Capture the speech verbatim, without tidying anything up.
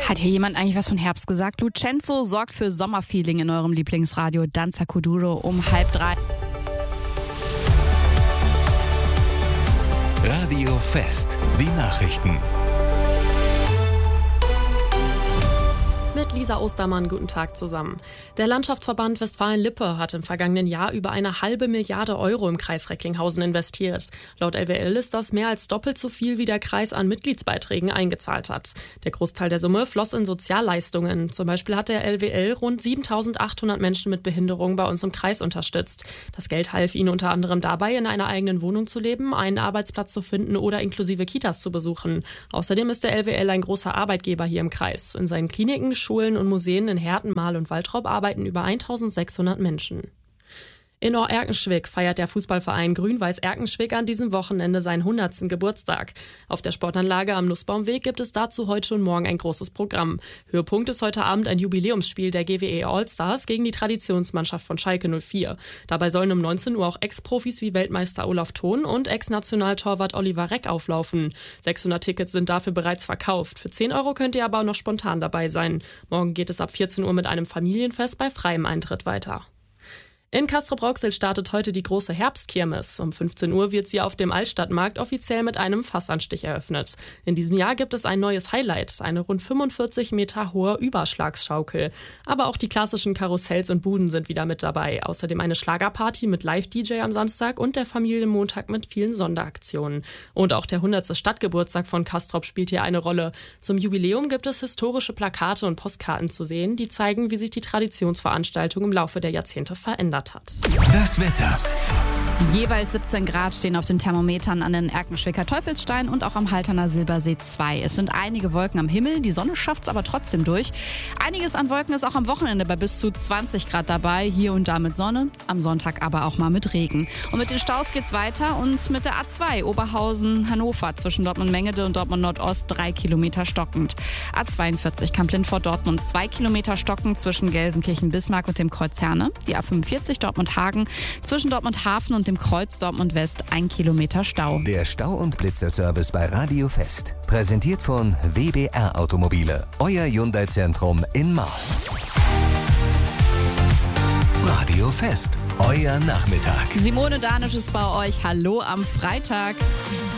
Hat hier jemand eigentlich was von Herbst gesagt? Lucenzo sorgt für Sommerfeeling in eurem Lieblingsradio Danza Kuduro um halb drei. Radio Fest, die Nachrichten. Mit Lisa Ostermann, guten Tag zusammen. Der Landschaftsverband Westfalen-Lippe hat im vergangenen Jahr über eine halbe Milliarde Euro im Kreis Recklinghausen investiert. Laut L W L ist das mehr als doppelt so viel, wie der Kreis an Mitgliedsbeiträgen eingezahlt hat. Der Großteil der Summe floss in Sozialleistungen. Zum Beispiel hat der L W L rund siebentausendachthundert Menschen mit Behinderung bei uns im Kreis unterstützt. Das Geld half ihnen unter anderem dabei, in einer eigenen Wohnung zu leben, einen Arbeitsplatz zu finden oder inklusive Kitas zu besuchen. Außerdem ist der L W L ein großer Arbeitgeber hier im Kreis. In seinen Kliniken, Schulen und Museen in Herten, Marl und Waltrop arbeiten über eintausendsechshundert Menschen. In Ohr-Erkenschwick feiert der Fußballverein Grün-Weiß-Erkenschwick an diesem Wochenende seinen hundertsten Geburtstag. Auf der Sportanlage am Nussbaumweg gibt es dazu heute und morgen ein großes Programm. Höhepunkt ist heute Abend ein Jubiläumsspiel der G W E Allstars gegen die Traditionsmannschaft von Schalke null vier. Dabei sollen um neunzehn Uhr auch Ex-Profis wie Weltmeister Olaf Thon und Ex-Nationaltorwart Oliver Reck auflaufen. sechshundert Tickets sind dafür bereits verkauft. Für zehn Euro könnt ihr aber auch noch spontan dabei sein. Morgen geht es ab vierzehn Uhr mit einem Familienfest bei freiem Eintritt weiter. In Castrop-Rauxel startet heute die große Herbstkirmes. Um fünfzehn Uhr wird sie auf dem Altstadtmarkt offiziell mit einem Fassanstich eröffnet. In diesem Jahr gibt es ein neues Highlight, eine rund fünfundvierzig Meter hohe Überschlagsschaukel. Aber auch die klassischen Karussells und Buden sind wieder mit dabei. Außerdem eine Schlagerparty mit Live-D J am Samstag und der Familienmontag mit vielen Sonderaktionen. Und auch der hundertste Stadtgeburtstag von Castrop spielt hier eine Rolle. Zum Jubiläum gibt es historische Plakate und Postkarten zu sehen, die zeigen, wie sich die Traditionsveranstaltung im Laufe der Jahrzehnte verändert hat. Das Wetter. Jeweils siebzehn Grad stehen auf den Thermometern an den Erkenschwicker Teufelsstein und auch am Halterner Silbersee zwei. Es sind einige Wolken am Himmel, die Sonne schafft es aber trotzdem durch. Einiges an Wolken ist auch am Wochenende bei bis zu zwanzig Grad dabei, hier und da mit Sonne, am Sonntag aber auch mal mit Regen. Und mit den Staus geht's weiter und mit der A zwei Oberhausen-Hannover zwischen Dortmund-Mengede und Dortmund-Nordost drei Kilometer stockend. A zweiundvierzig Kamp-Lindfort-Dortmund zwei Kilometer stockend zwischen Gelsenkirchen-Bismarck und dem Kreuz Herne. Die A fünfundvierzig Dortmund-Hagen zwischen Dortmund-Hafen und dem Kreuz Dortmund West ein Kilometer Stau. Der Stau- und Blitzerservice bei Radio Fest. Präsentiert von W B R Automobile. Euer Hyundai-Zentrum in Marl. Radio Fest. Euer Nachmittag. Simone Danisch ist bei euch. Hallo am Freitag.